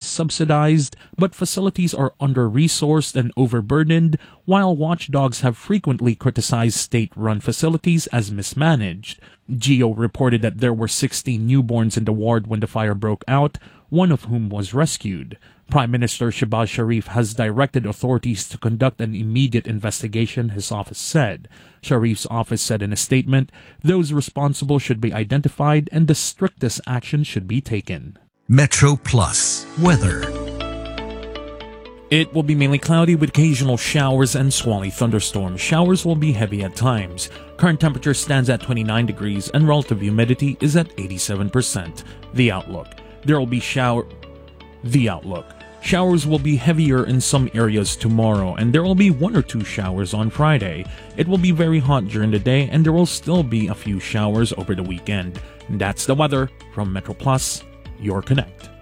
subsidized, but facilities are under-resourced and overburdened, while watchdogs have frequently criticized state-run facilities as mismanaged. GEO reported that there were 16 newborns in the ward when the fire broke out, one of whom was rescued. Prime Minister Shehbaz Sharif has directed authorities to conduct an immediate investigation, his office said. Sharif's office said in a statement, those responsible should be identified and the strictest action should be taken. Metro Plus weather. It will be mainly cloudy with occasional showers and squally thunderstorms. Showers will be heavy at times. Current temperature stands at 29 degrees and relative humidity is at 87%. The outlook. Showers will be heavier in some areas tomorrow, and there will be 1 or 2 showers on Friday. It will be very hot during the day, and there will still be a few showers over the weekend. And that's the weather from Metro Plus, your Connect.